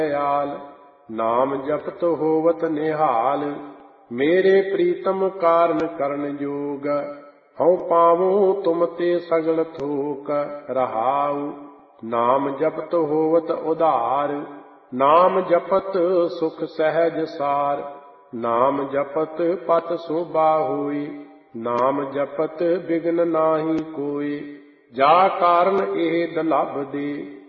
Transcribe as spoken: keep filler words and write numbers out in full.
ਆਲ। ਨਾਮ ਜਪਤ ਹੋਵਤ ਨਿਹਾਲ, ਮੇਰੇ ਪ੍ਰੀਤਮ ਕਾਰਨ ਕਰਨ ਜੋਗ। ਹਉ ਪਾਵੋ ਤੁਮ ਤੇ ਸਗਲ ਥੋਕ, ਰਹਾਉ ਨਾਮ ਜਪਤ ਹੋਵਤ ਉਧਾਰ। ਨਾਮ ਜਪਤ ਸੁਖ ਸਹਿਜ ਸਾਰ, ਨਾਮ ਜਪਤ ਪਤ ਸੋਭਾ ਹੋਈ। ਨਾਮ ਜਪਤ ਬਿਗਨ ਨਾਹੀ ਕੋਈ, ਜਾ ਕਾਰਨ ਇਹ ਦਲਭ ਦੇ।